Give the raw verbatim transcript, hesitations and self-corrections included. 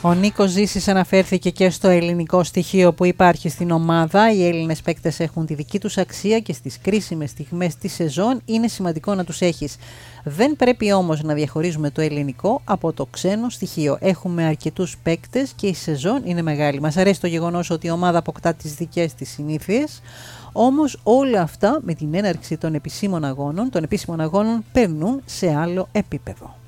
Ο Νίκος Ζήσης αναφέρθηκε και στο ελληνικό στοιχείο που υπάρχει στην ομάδα. Οι Έλληνες παίκτες έχουν τη δική τους αξία και στις κρίσιμες στιγμές της σεζόν είναι σημαντικό να τους έχεις. Δεν πρέπει όμως να διαχωρίζουμε το ελληνικό από το ξένο στοιχείο. Έχουμε αρκετούς παίκτες και η σεζόν είναι μεγάλη. Μας αρέσει το γεγονός ότι η ομάδα αποκτά τις δικές της συνήθειες. Όμως όλα αυτά με την έναρξη των επισήμων αγώνων, των επίσημων αγώνων, περνούν σε άλλο επίπεδο.